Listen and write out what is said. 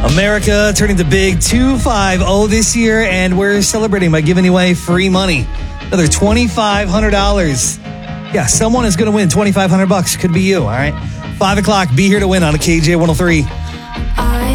America turning the big 250 this year, and we're celebrating by giving away free money. Another $2,500. Yeah, someone is going to win $2,500. Could be you, all right? 5 o'clock, be here to win on a KJ 103.